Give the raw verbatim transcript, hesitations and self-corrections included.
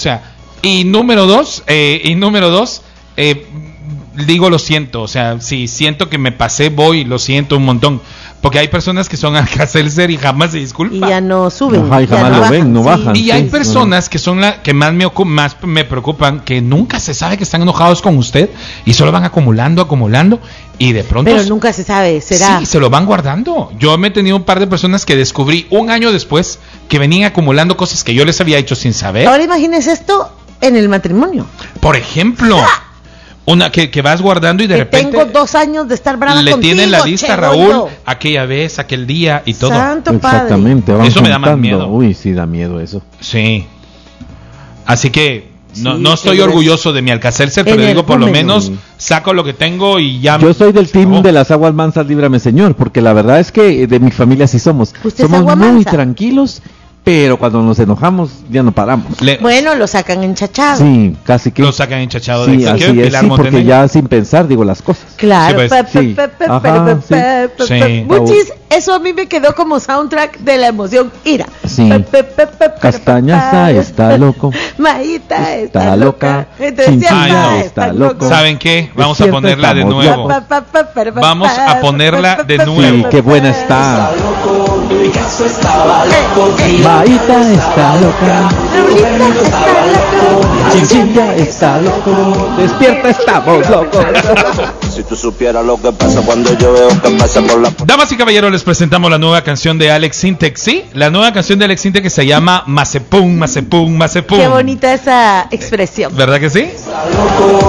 sea, y número dos, eh, y número dos, eh, digo lo siento, o sea, si siento que me pasé, voy, lo siento un montón. Porque hay personas que son Alka-Seltzer y jamás se disculpan. Y ya no suben. Ajá, y jamás no lo bajan, ven, no sí. bajan. Y hay sí, personas que son las que más me, ocu- más me preocupan, que nunca se sabe que están enojados con usted y solo van acumulando, acumulando y de pronto... Pero nunca se sabe, será. Sí, se lo van guardando. Yo me he tenido un par de personas que descubrí un año después que venían acumulando cosas que yo les había hecho sin saber. Ahora imagínese esto en el matrimonio. Por ejemplo, una que, que vas guardando y de que repente... tengo dos años de estar brava le contigo, tienen la lista a che, Raúl gordo. aquella vez, aquel día y todo. Santo padre. Exactamente, van Eso me da más juntando. miedo. Uy, sí, da miedo eso. Sí. Así que no, Sí, no estoy qué orgulloso de mi Alka-Seltzer, pero En el digo, por lo momento. menos saco lo que tengo y ya. Yo soy del team Oh. de las aguas mansas, líbrame Señor, porque la verdad es que de mi familia sí somos. ¿Usted es Somos agua muy mansa? tranquilos, pero cuando nos enojamos ya no paramos. Le- Bueno, lo sacan enchachado. Sí, casi que. lo sacan hinchachado Sí, de así ¿qué? es, Pilar sí, porque Montenegro. ya sin pensar digo las cosas. Claro. Sí, pues, pe- pe- sí. pe- pe- Ajá, pe- sí. pe- pe- Sí. pe- Muchis, eso a mí me quedó como soundtrack de la emoción ira. Sí. Pe- pe- pe- pe- pe- Castañaza pe- está loco. Maíta está, Está loca. loca. Entonces, Chinchilla Siampa está loco. ¿Saben qué? Vamos a Despierta, ponerla de estamos nuevo. locos. Pa- pa- pa- pa- Vamos a ponerla de pa- nuevo. Sí, qué buena está. Maíta está loca. Raulita está loca. Chinchilla está loco. Despierta, estamos locos. Si tú supieras lo que pasa cuando yo veo que pasa por la... Damas y caballeros, les presentamos la nueva canción de Alex Sintek. Sí, la nueva canción de Alex Sintek que se llama Mazepum, Mazepum, Mazepum. Qué bonita esa expresión. ¿Verdad que sí?